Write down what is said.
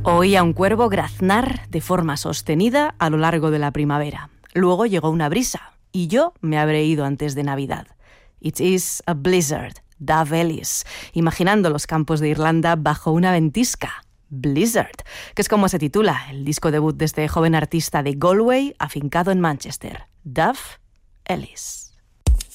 Oí a un cuervo graznar de forma sostenida a lo largo de la primavera. Luego llegó una brisa y yo me habré ido antes de Navidad. It is a blizzard, Dave Ellis, imaginando los campos de Irlanda bajo una ventisca. Blizzard, que es como se titula el disco debut de este joven artista de Galway afincado en Manchester, Dave Ellis.